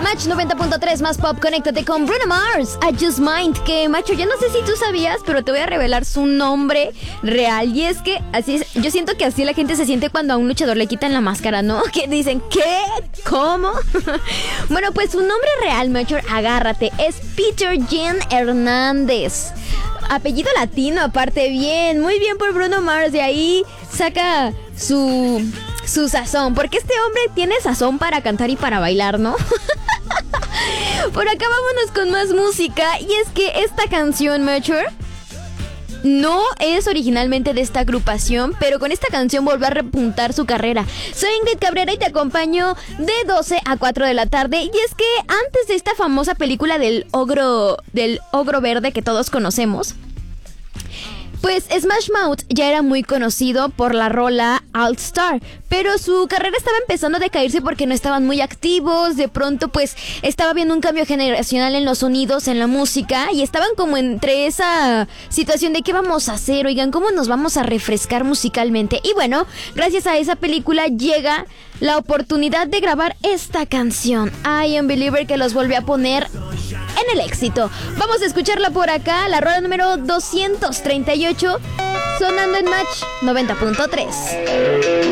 Match 90.3 más pop, conéctate con Bruno Mars, I Just Mind, que macho, yo no sé si tú sabías, pero te voy a revelar su nombre real. Y es que así es, yo siento que así la gente se siente cuando a un luchador le quitan la máscara, ¿no? Que dicen, ¿qué? ¿Cómo? Bueno, pues su nombre real, macho, agárrate, es Peter Jen Hernández. Apellido latino, aparte, bien, muy bien por Bruno Mars. De ahí saca su sazón, porque este hombre tiene sazón para cantar y para bailar, ¿no? Por acá vámonos con más música. Y es que esta canción, Mature, no es originalmente de esta agrupación, pero con esta canción volvió a repuntar su carrera. Soy Ingrid Cabrera y te acompaño de 12 a 4 de la tarde. Y es que antes de esta famosa película del ogro verde que todos conocemos, pues Smash Mouth ya era muy conocido por la rola All Star, pero su carrera estaba empezando a decaerse porque no estaban muy activos. De pronto pues estaba viendo un cambio generacional en los sonidos, en la música, y estaban como entre esa situación de ¿qué vamos a hacer? Oigan, ¿cómo nos vamos a refrescar musicalmente? Y bueno, gracias a esa película llega la oportunidad de grabar esta canción, I Am Believer, que los volvió a poner en el éxito. Vamos a escucharla por acá, la rola número 238, sonando en Match 90.3.